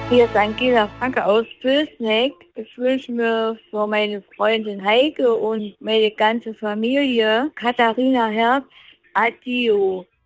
Hier ist Angela Franke aus Pülsneck. Ich wünsche mir für meine Freundin Heike und meine ganze Familie Katharina Herbst Adio.